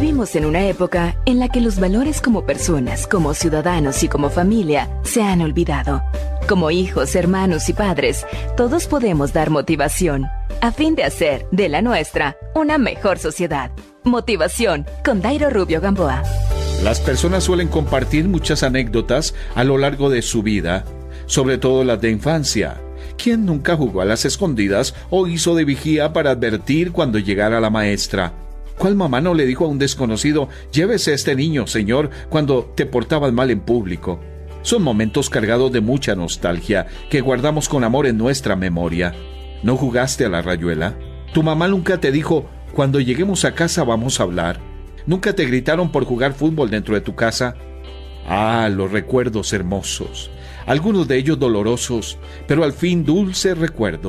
Vivimos en una época en la que los valores como personas, como ciudadanos y como familia se han olvidado. Como hijos, hermanos y padres, todos podemos dar motivación a fin de hacer de la nuestra una mejor sociedad. Motivación con Dairo Rubio Gamboa. Las personas suelen compartir muchas anécdotas a lo largo de su vida, sobre todo las de infancia. ¿Quién nunca jugó a las escondidas o hizo de vigía para advertir cuando llegara la maestra? ¿Cuál mamá no le dijo a un desconocido: llévese a este niño, señor, cuando te portabas mal en público? Son momentos cargados de mucha nostalgia que guardamos con amor en nuestra memoria. ¿No jugaste a la rayuela? ¿Tu mamá nunca te dijo: cuando lleguemos a casa vamos a hablar? ¿Nunca te gritaron por jugar fútbol dentro de tu casa? Ah, los recuerdos hermosos. Algunos de ellos dolorosos, pero al fin dulces recuerdos.